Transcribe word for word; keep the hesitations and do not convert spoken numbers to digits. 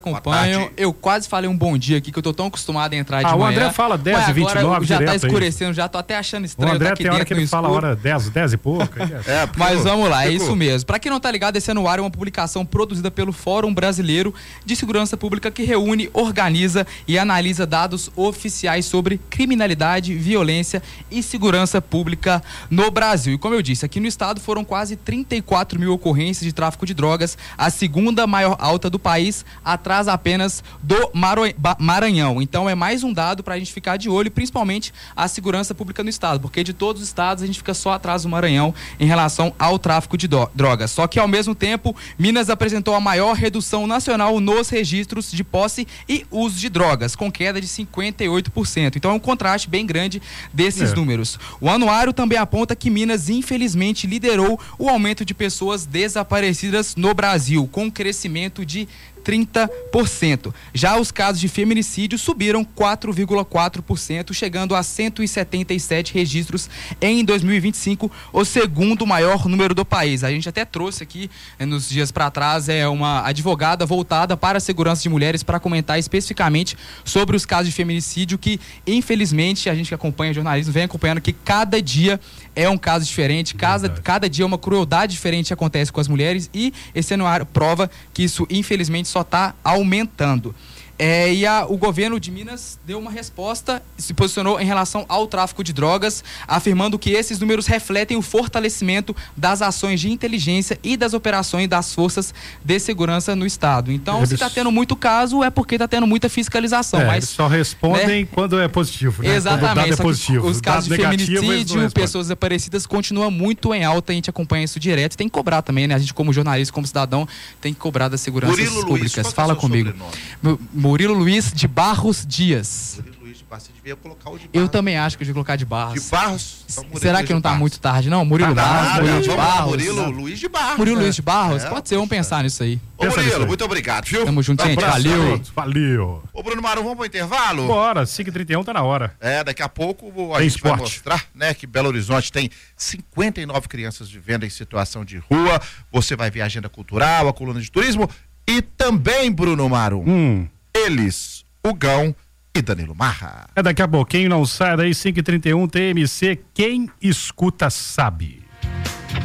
Acompanho, eu quase falei um bom dia aqui, que eu tô tão acostumado a entrar de ah, manhã. O André fala dez e vinte e nove já tá direto escurecendo, aí. já tô até achando estranho. O André tá aqui tem hora que ele escuro. fala a hora dez, dez e pouco. É, Mas vamos lá, é ficou. isso mesmo. Pra quem não tá ligado, esse anuário é uma publicação produzida pelo Fórum Brasileiro de Segurança Pública, que reúne, organiza e analisa dados oficiais sobre criminalidade, violência e segurança pública no Brasil. E como eu disse, aqui no estado foram quase trinta e quatro mil ocorrências de tráfico de drogas, a segunda maior alta do país, atrás apenas do Maranhão. Então é mais um dado para a gente ficar de olho, principalmente a segurança pública no estado, porque de todos os estados a gente fica só atrás do Maranhão em relação ao tráfico de drogas. Só que ao mesmo tempo, Minas apresentou a maior redução nacional nos registros de posse e uso de drogas, com queda de cinquenta e oito por cento. Então é um contraste bem grande desses é. números. O anuário também aponta que Minas infelizmente liderou o aumento de pessoas desaparecidas no Brasil, com crescimento de trinta por cento. Já os casos de feminicídio subiram quatro vírgula quatro por cento, chegando a cento e setenta e sete registros em dois mil e vinte e cinco, o segundo maior número do país. A gente até trouxe aqui, eh, nos dias para trás, é uma advogada voltada para a segurança de mulheres para comentar especificamente sobre os casos de feminicídio, que infelizmente a gente que acompanha jornalismo vem acompanhando que cada dia é um caso diferente, cada, cada dia uma crueldade diferente acontece com as mulheres, e esse anuário prova que isso infelizmente só está aumentando. É, e a, o governo de Minas deu uma resposta, se posicionou em relação ao tráfico de drogas, afirmando que esses números refletem o fortalecimento das ações de inteligência e das operações das forças de segurança no estado. Então, eles... se está tendo muito caso, é porque está tendo muita fiscalização. É, mas eles só respondem, né, quando é positivo, né? Exatamente. Quando o dado é positivo. Os casos de feminicídio, pessoas desaparecidas, continua muito em alta, a gente acompanha isso direto. Tem que cobrar também, né? A gente, como jornalista, como cidadão, tem que cobrar das seguranças Murilo públicas. Luiz, fala comigo. Murilo Luiz de Barros Dias. Murilo Luiz de Barros, você devia colocar o de Barros. Eu também acho que eu devia colocar de Barros. De Barros? Então, será que não tá muito tarde, não? Murilo tá Barros, nada, Murilo de Barros. Murilo Luiz de Barros. Murilo Luiz de Barros? É, Pode ser, vamos pensar nisso aí. Ô, Murilo, muito obrigado, viu? Tamo junto, gente. Abraço, Valeu. Valeu. Ô, Bruno Maru, vamos pro intervalo? Bora, cinco e trinta e um tá na hora. É, daqui a pouco a tem gente esporte. vai mostrar, né, que Belo Horizonte tem cinquenta e nove crianças vivendo em situação de rua. Você vai ver a agenda cultural, a coluna de turismo e também, Bruno Maru, hum. eles, o Gão e Danilo Marra. É daqui a pouquinho, não sai daí, cinco e trinta e um, T M C, quem escuta sabe.